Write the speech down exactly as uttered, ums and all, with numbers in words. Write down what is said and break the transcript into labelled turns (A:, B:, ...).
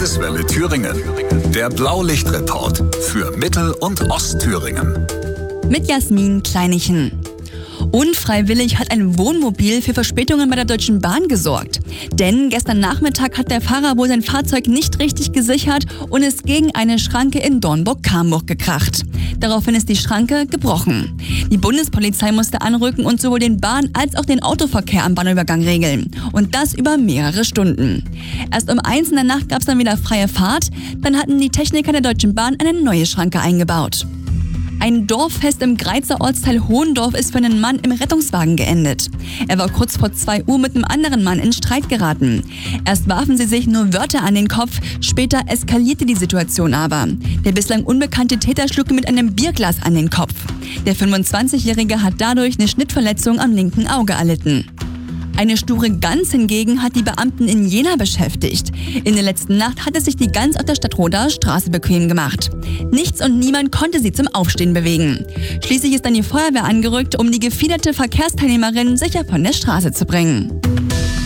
A: Landeswelle Thüringen. Der Blaulichtreport für Mittel- und Ostthüringen.
B: Mit Jasmin Kleinichen. Unfreiwillig hat ein Wohnmobil für Verspätungen bei der Deutschen Bahn gesorgt. Denn gestern Nachmittag hat der Fahrer wohl sein Fahrzeug nicht richtig gesichert und ist gegen eine Schranke in Dornburg-Kamburg gekracht. Daraufhin ist die Schranke gebrochen. Die Bundespolizei musste anrücken und sowohl den Bahn- als auch den Autoverkehr am Bahnübergang regeln. Und das über mehrere Stunden. Erst um eins in der Nacht gab es dann wieder freie Fahrt. Dann hatten die Techniker der Deutschen Bahn eine neue Schranke eingebaut. Ein Dorffest im Greizer Ortsteil Hohendorf ist für einen Mann im Rettungswagen geendet. Er war kurz vor zwei Uhr mit einem anderen Mann in Streit geraten. Erst warfen sie sich nur Wörter an den Kopf, später eskalierte die Situation aber. Der bislang unbekannte Täter schlug ihm mit einem Bierglas an den Kopf. Der fünfundzwanzigjährige hat dadurch eine Schnittverletzung am linken Auge erlitten. Eine sture Gans hingegen hat die Beamten in Jena beschäftigt. In der letzten Nacht hatte sich die Gans auf der Stadtroder Straße bequem gemacht. Nichts und niemand konnte sie zum Aufstehen bewegen. Schließlich ist dann die Feuerwehr angerückt, um die gefiederte Verkehrsteilnehmerin sicher von der Straße zu bringen.